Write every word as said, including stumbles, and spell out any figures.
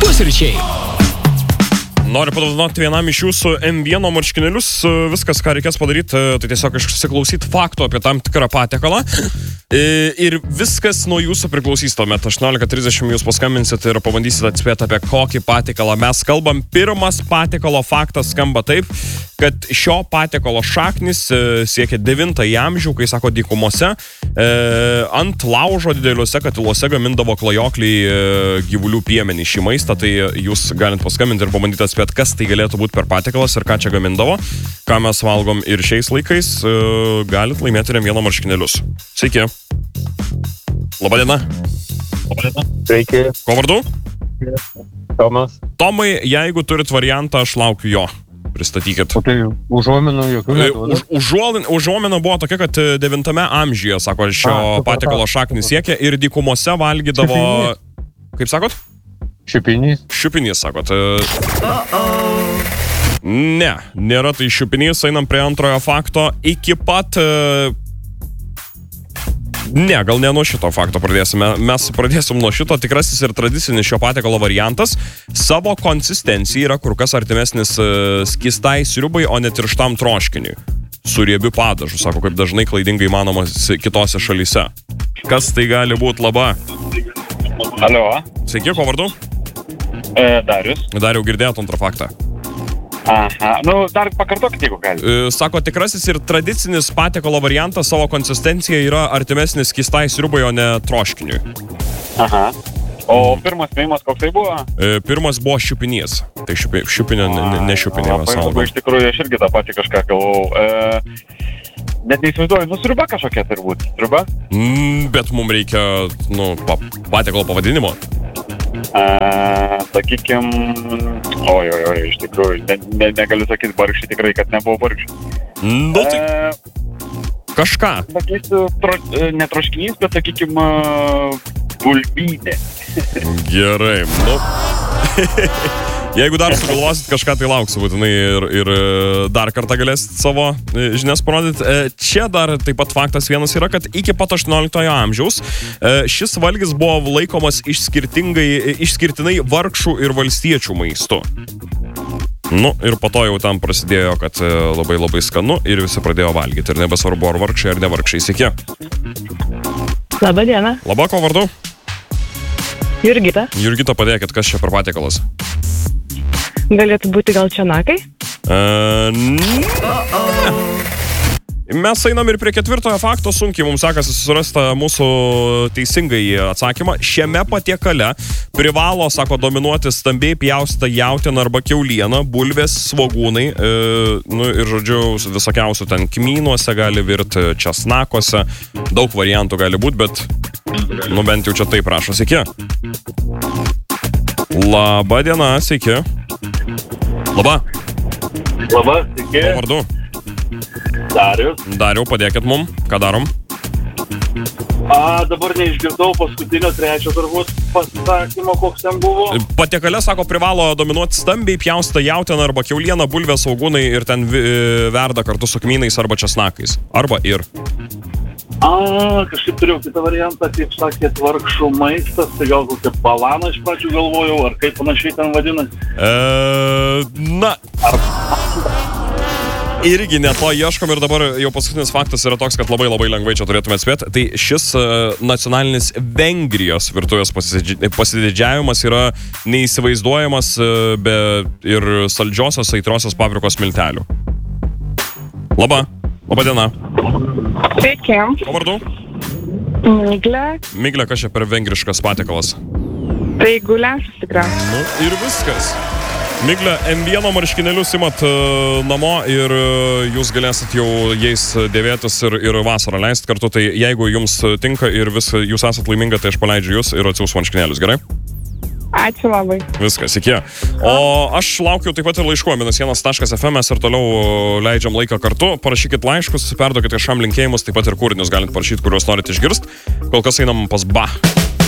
Pusryčiai. Noriu padovanoti vienam iš jūsų M vienas marškinėlius. Viskas, ką reikės padaryti, tai tiesiog išsiklausyti faktų apie tam tikrą patiekalą. Ir viskas nuo jūsų priklausys. Tuomet aštuoniolika trisdešimt jūs paskambinsit ir pabandysite atspėti, apie kokį patiekalą mes kalbam. Pirmas patiekalo faktas skamba taip, kad šio patiekalo šaknis siekia devintąjį amžių, kai sako dykumose, ant laužo dideliuose katiluose gamindavo klajokliai gyvulių piemenį šį maistą. Tai jūs galite paskambinti ir pabandyti atspėti, kas tai galėtų būti per patiekalas ir ką čia gamindavo, ką mes valgom ir šiais laikais, galite laimėti M vienas marškinėlius. Sveiki. Labadiena. Labadiena. Sveiki. Ko vardu? Tomas. Tomai, jeigu turit variantą, aš laukiu jo. Pristatykit. O tai užuomenų jokių metų. Už, užuomen, užuomena buvo tokia, kad devintame amžiuje, sako, šio A, patiekalo šaknis siekia ir dykumose valgydavo... Šiupinys. Kaip sakot? Šiupinys. Šiupinys, sakot. Ne, nėra tai šiupinys, einam prie antrojo fakto. Iki pat... Ne, gal ne nuo šito fakto pradėsime. Mes pradėsim nuo šito. Tikrasis ir tradicinis šio patiekalo variantas savo konsistencijai yra kur kas artimesnis skystai sriubai, o ne tirštam troškiniui. Su riebiu padažu, sako, kaip dažnai klaidingai manomas kitose šalyse. Kas tai gali būti? Laba? Alio. Sveiki, ko vardu? E, Darius. Dariau, girdėjot antrą faktą. Aha, nu dar pakartokit, jeigu gali. E, sako, tikrasis ir tradicinis patiekalo variantas savo konsistencija yra artimesnis skystai sriubai, o ne troškiniui. Aha. O pirmas spėjimas koks tai buvo? E, pirmas buvo šiupinys. Tai šiupi, šiupinio, ne, ne šiupinio mes valgom. Iš tikrųjų, aš irgi tą patį kažką galvau. E, net neįsivaizduoju, nu sriuba kažkokia turbūt. Sriuba? Mm, bet mums reikia, nu, pa, patiekalo pavadinimo. Uh, sakykim, oj, oj, oj, iš tikrųjų, ne, ne, negaliu sakyti barkščiai tikrai, kad nebuvo barkščiai. Nu, tai Uh, kažką. sakysiu, tro, ne troškinys, bet sakykim, uh, bulbynė. Gerai, nu. Jeigu dar sugalvosit kažką, tai lauksiu būtinai ir, ir dar kartą galėsit savo žinias parodyti. Čia dar taip pat faktas vienas yra, kad iki pat aštuonioliktojo amžiaus šis valgis buvo laikomas išskirtinai vargšų ir valstiečių maistu. Nu, ir po to jau tam prasidėjo, kad labai labai skanu ir visi pradėjo valgyti. Ir nebesvarbu, ar vargšai, ar ne vargšai. Sveiki. Labą dieną. Labą, ko vardu? Jurgita. Jurgita, padėkit, kas čia per patiekalas? Galėtų būti gal čenakai? Uh, ne. Mes einam ir prie ketvirtojo fakto, sunkiai mums sekasi susirasti mūsų teisingai atsakymą. Šiame patiekale privalo, sako, dominuoti stambiai pjaustyta jautiena arba kiauliena, bulvės, svogūnai, e, nu ir žodžiu, visokiausių ten kmynuose gali virti, česnakuose, daug variantų gali būti, bet nu bent jau čia taip prašo. Sveiki. Labą dieną, sveiki. Labą. Labą, sveiki. Ko vardu? Darius. Dariau, padėkit mum. Ką darom? A, dabar neišgirdau paskutinio trečio turbūt pasakymo, koks ten buvo. Patiekale, sako, privalo dominuoti stambiai pjaustyta jautiena arba kiauliena, bulvės, svogūnai ir ten verda kartu su kmynais arba česnakais. Arba ir. A, kažkaip turėjau kitą variantą, kaip sakėt, vargšų maistas, tai gal kokią balaną iš pradžių galvojau, ar kaip panašiai ten vadinasi. E, na. Ar... Irgi ne to ieškom ir dabar jau paskutinis faktas yra toks, kad labai labai lengvai čia turėtume atspėti. Tai šis uh, nacionalinis Vengrijos virtuvės pasididžiavimas yra neįsivaizduojamas uh, be ir saldžiosios aitriosios paprikos miltelių. Labą. Labą dieną. Sveiki. Ko vardu? Miglė. Miglė, kas čia per vengriškas patiekalas? Tai guliašas tikriausiai. Nu ir viskas. Miglė, M vienas marškinėlius imat uh, namo ir uh, jūs galėsit jau jais dėvėtis ir, ir vasarą leisti kartu. Tai jeigu jums tinka ir vis, jūs esat laiminga, tai aš paleidžiu jūs ir atsiųsiu marškinėlius, gerai? Ačiū labai. Viskas, iki. O aš laukiu taip pat ir laiškų, minus vienas taškas ef em, mes ir toliau leidžiam laiką kartu. Parašykit laiškus, perduokit kažkam linkėjimus, taip pat ir kūrinius galite parašyti, kuriuos norite išgirsti. Kol kas einam pas Ba.